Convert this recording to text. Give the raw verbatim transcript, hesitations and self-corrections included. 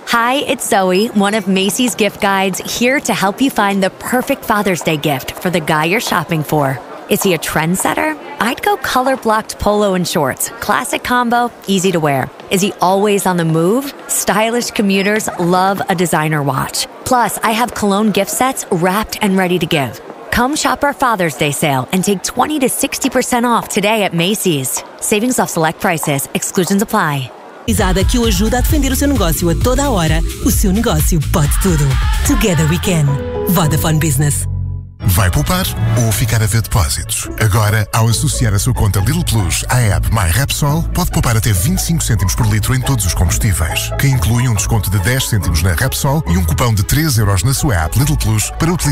Hi, it's Zoe, one of Macy's gift guides, here to help you find the perfect Father's Day gift for the guy you're shopping for. Is he a trendsetter? I'd go color-blocked polo and shorts. Classic combo, easy to wear. Is he always on the move? Stylish commuters love a designer watch. Plus, I have cologne gift sets wrapped and ready to give. Come shop our Father's Day sale and take twenty to sixty percent off today at Macy's. Savings off select prices. Exclusions apply. Risada que o ajuda a defender o seu negócio a toda a hora. O seu negócio pode tudo. Together we can. Vodafone Business. Vai poupar ou ficar a ver depósitos? Agora, ao associar a sua conta Lidl Plus à app My Repsol, pode poupar até vinte e cinco cêntimos por litro em todos os combustíveis, que inclui um desconto de dez cêntimos na Repsol e um cupão de três euros na sua app Lidl Plus para utilizar